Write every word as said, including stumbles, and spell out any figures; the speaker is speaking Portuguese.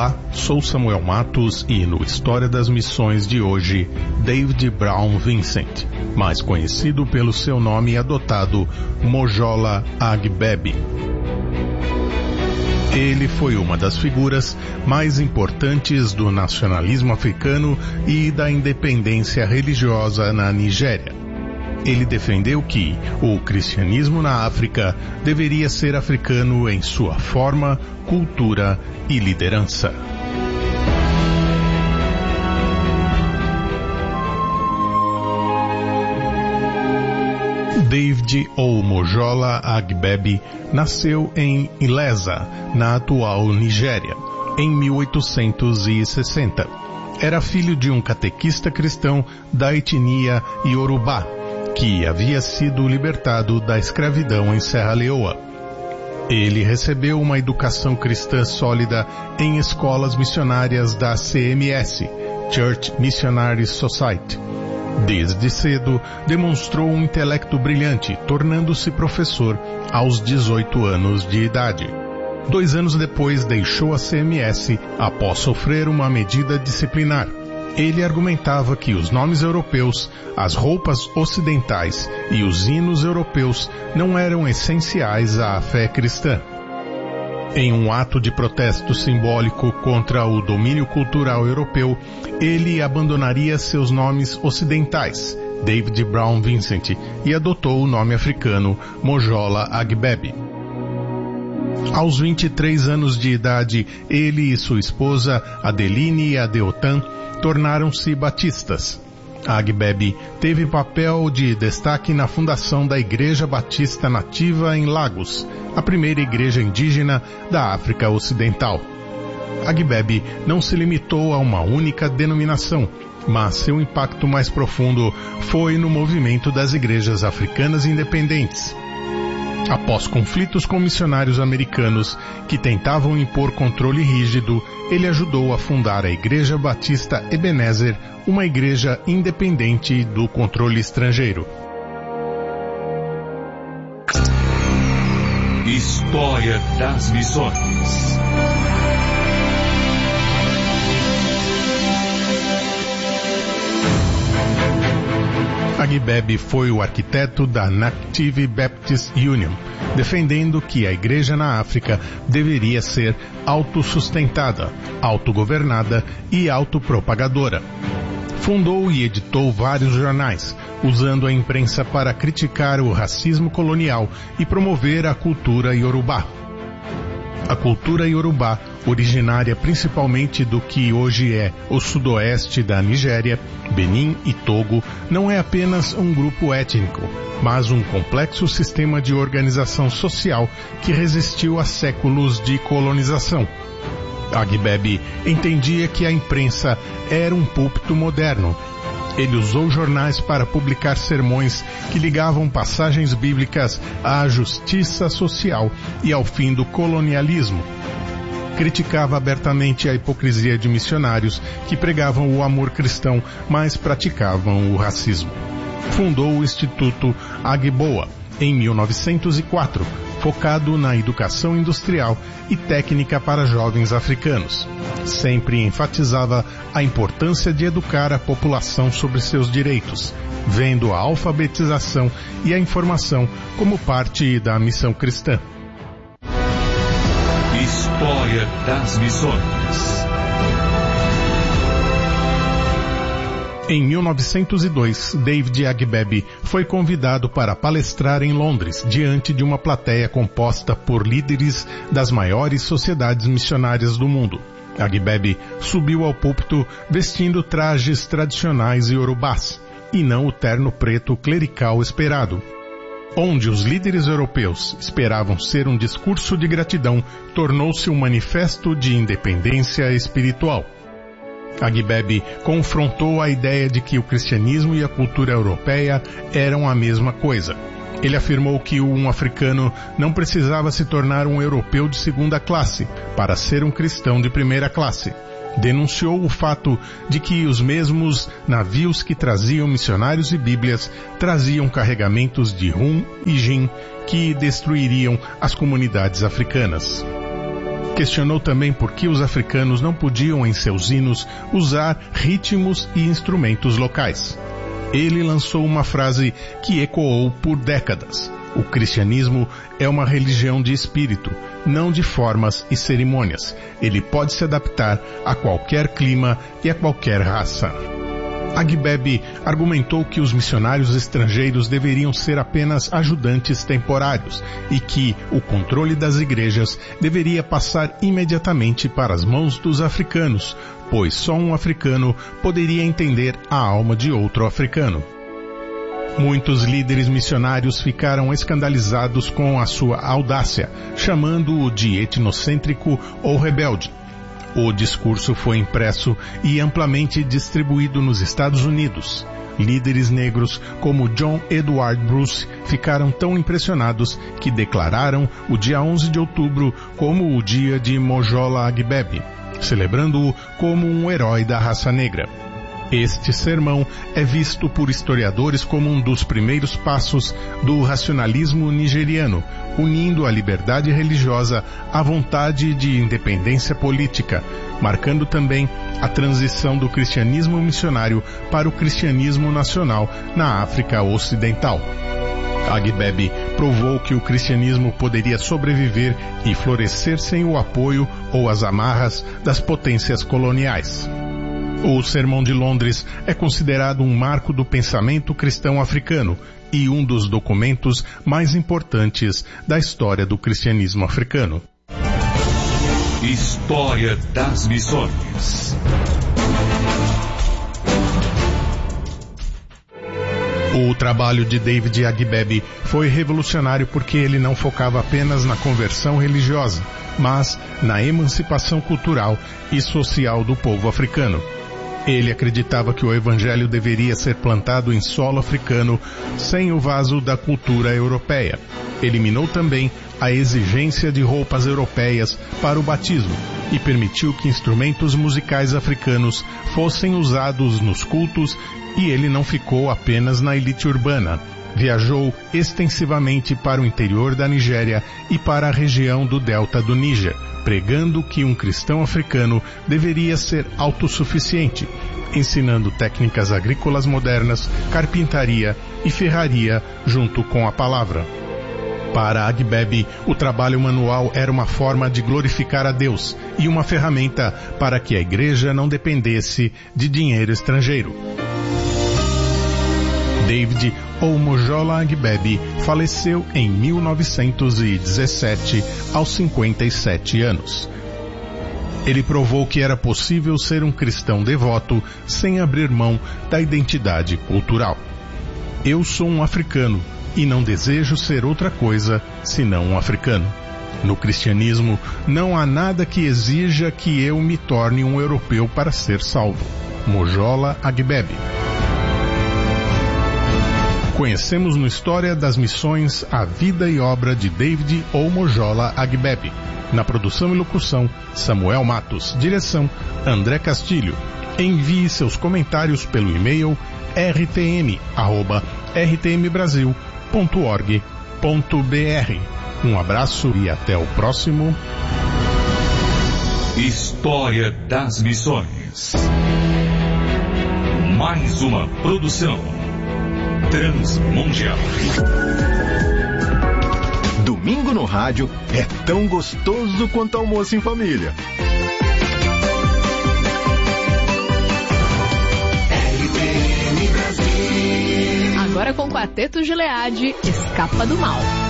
Olá, sou Samuel Matos e no História das Missões de hoje, David Brown Vincent, mais conhecido pelo seu nome adotado Mojola Agbebe. Ele foi uma das figuras mais importantes do nacionalismo africano e da independência religiosa na Nigéria. Ele defendeu que o cristianismo na África deveria ser africano em sua forma, cultura e liderança. David ou Mojola Agbebe nasceu em Ilesa, na atual Nigéria, em mil oitocentos e sessenta. Era filho de um catequista cristão da etnia Yorubá, que havia sido libertado da escravidão em Serra Leoa. Ele recebeu uma educação cristã sólida em escolas missionárias da C M S, Church Missionary Society. Desde cedo, demonstrou um intelecto brilhante, tornando-se professor aos dezoito anos de idade. Dois anos depois, deixou a C M S após sofrer uma medida disciplinar. Ele argumentava que os nomes europeus, as roupas ocidentais e os hinos europeus não eram essenciais à fé cristã. Em um ato de protesto simbólico contra o domínio cultural europeu, ele abandonaria seus nomes ocidentais, David Brown Vincent, e adotou o nome africano Mojola Agbebe. Aos vinte e três anos de idade, ele e sua esposa, Adeline Adeotan, tornaram-se batistas. Agbebe teve papel de destaque na fundação da Igreja Batista Nativa em Lagos, a primeira igreja indígena da África Ocidental. Agbebe não se limitou a uma única denominação, mas seu impacto mais profundo foi no movimento das igrejas africanas independentes. Após conflitos com missionários americanos que tentavam impor controle rígido, ele ajudou a fundar a Igreja Batista Ebenezer, uma igreja independente do controle estrangeiro. História das Missões. Agbebe foi o arquiteto da Native Baptist Union, defendendo que a igreja na África deveria ser autossustentada, autogovernada e autopropagadora. Fundou e editou vários jornais, usando a imprensa para criticar o racismo colonial e promover a cultura iorubá. A cultura iorubá, originária principalmente do que hoje é o sudoeste da Nigéria, Benin e Togo, não é apenas um grupo étnico, mas um complexo sistema de organização social que resistiu a séculos de colonização. Agbebe entendia que a imprensa era um púlpito moderno. Ele usou jornais para publicar sermões que ligavam passagens bíblicas à justiça social e ao fim do colonialismo. Criticava abertamente a hipocrisia de missionários que pregavam o amor cristão, mas praticavam o racismo. Fundou o Instituto Agboa em mil novecentos e quatro, focado na educação industrial e técnica para jovens africanos. Sempre enfatizava a importância de educar a população sobre seus direitos, vendo a alfabetização e a informação como parte da missão cristã. História das Missões. Em mil novecentos e dois, David Agbebe foi convidado para palestrar em Londres, diante de uma plateia composta por líderes das maiores sociedades missionárias do mundo. Agbebe subiu ao púlpito vestindo trajes tradicionais iorubás, e não o terno preto clerical esperado. Onde os líderes europeus esperavam ser um discurso de gratidão, tornou-se um manifesto de independência espiritual. Agbebe confrontou a ideia de que o cristianismo e a cultura europeia eram a mesma coisa. Ele afirmou que um africano não precisava se tornar um europeu de segunda classe para ser um cristão de primeira classe. Denunciou o fato de que os mesmos navios que traziam missionários e bíblias traziam carregamentos de rum e gin que destruiriam as comunidades africanas. Questionou também por que os africanos não podiam em seus hinos usar ritmos e instrumentos locais. Ele lançou uma frase que ecoou por décadas. O cristianismo é uma religião de espírito, não de formas e cerimônias. Ele pode se adaptar a qualquer clima e a qualquer raça. Agbebe argumentou que os missionários estrangeiros deveriam ser apenas ajudantes temporários e que o controle das igrejas deveria passar imediatamente para as mãos dos africanos, pois só um africano poderia entender a alma de outro africano. Muitos líderes missionários ficaram escandalizados com a sua audácia, chamando-o de etnocêntrico ou rebelde. O discurso foi impresso e amplamente distribuído nos Estados Unidos. Líderes negros como John Edward Bruce ficaram tão impressionados que declararam o dia onze de outubro como o dia de Mojola Agbebe, celebrando-o como um herói da raça negra. Este sermão é visto por historiadores como um dos primeiros passos do racionalismo nigeriano, unindo a liberdade religiosa à vontade de independência política, marcando também a transição do cristianismo missionário para o cristianismo nacional na África Ocidental. Agbebe provou que o cristianismo poderia sobreviver e florescer sem o apoio ou as amarras das potências coloniais. O Sermão de Londres é considerado um marco do pensamento cristão africano e um dos documentos mais importantes da história do cristianismo africano. História das Missões. O trabalho de David Agbebe foi revolucionário porque ele não focava apenas na conversão religiosa, mas na emancipação cultural e social do povo africano. Ele acreditava que o evangelho deveria ser plantado em solo africano sem o vaso da cultura europeia. Eliminou também a exigência de roupas europeias para o batismo e permitiu que instrumentos musicais africanos fossem usados nos cultos, e ele não ficou apenas na elite urbana. Viajou extensivamente para o interior da Nigéria e para a região do delta do Níger, pregando que um cristão africano deveria ser autossuficiente, ensinando técnicas agrícolas modernas, carpintaria e ferraria junto com a palavra. Para Agbebe, o trabalho manual era uma forma de glorificar a Deus e uma ferramenta para que a igreja não dependesse de dinheiro estrangeiro. David Omojola Agbebe faleceu em mil novecentos e dezessete, aos cinquenta e sete anos. Ele provou que era possível ser um cristão devoto sem abrir mão da identidade cultural. Eu sou um africano e não desejo ser outra coisa senão um africano. No cristianismo, não há nada que exija que eu me torne um europeu para ser salvo. Mojola Agbebe. Conhecemos no História das Missões a vida e obra de David Omojola Agbebe. Na produção e locução, Samuel Matos. Direção, André Castilho. Envie seus comentários pelo e-mail r t m arroba r t m brasil ponto org ponto b r. Um abraço e até o próximo. História das Missões. Mais uma produção Transmundial. Domingo no rádio é tão gostoso quanto almoço em família. Agora com Quarteto Gilead, Escapa do Mal.